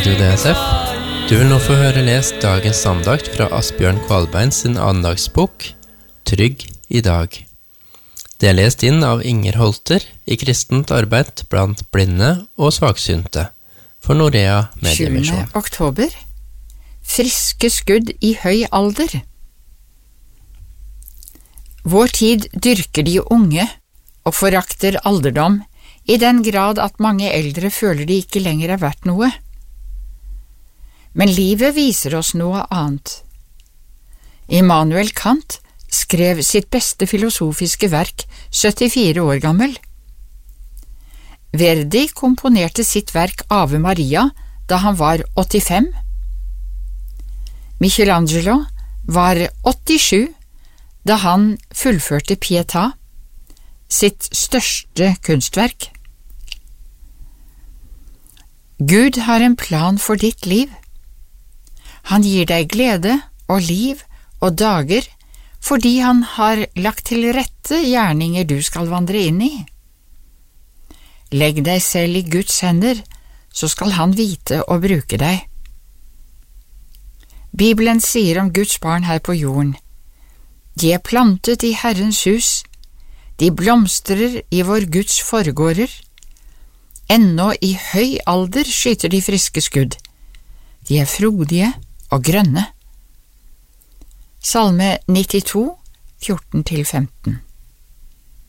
Radio DSF. Du vil nå få høre lest dagens andakt fra Asbjørn Kvalbein sin andagsbok Trygg i dag. Det er lest inn av Inger Holter i kristent arbeid blant blinde og svaksynte for Norea Mediemisjon. 7. oktober. Friske skudd i høy alder. Vår tid dyrker de unge og forakter alderdom i den grad at mange eldre føler de ikke lenger er verdt noe. Men livet viser oss noe annet. Immanuel Kant skrev sitt beste filosofiske verk 74 år gammel. Verdi komponerte sitt verk Ave Maria da han var 85. Michelangelo var 87 da han fullførte Pietà, sitt største kunstverk. Gud har en plan for ditt liv. Han gir deg glede og liv og dager fordi han har lagt til rette gjerninger du skal vandre inn i. Legg deg selv i Guds hender, så skal han vite å bruke deg. Bibelen sier om Guds barn her på jorden: De er plantet i Herrens hus, de blomstrer i vår Guds forgårder. Ennå i høy alder skyter de friske skudd. De er frodige og grønne. Salme 92, 14-15.